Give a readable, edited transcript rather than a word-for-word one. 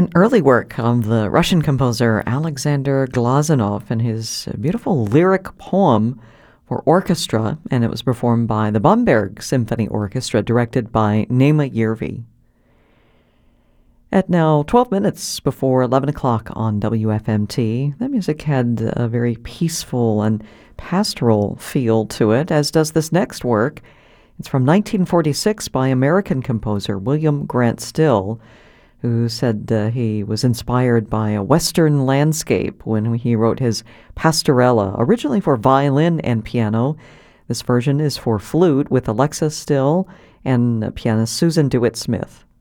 An early work of the Russian composer Alexander Glazunov and his beautiful lyric poem for orchestra, and it was performed by the Bamberg Symphony Orchestra, directed by Nema Yervi. At now 12 minutes before 11 o'clock on WFMT, the music had a very peaceful and pastoral feel to it, as does this next work. It's from 1946 by American composer William Grant Still, who said he was inspired by a Western landscape when he wrote his Pastorella, originally for violin and piano. This version is for flute with Alexa Still and pianist Susan DeWitt Smith.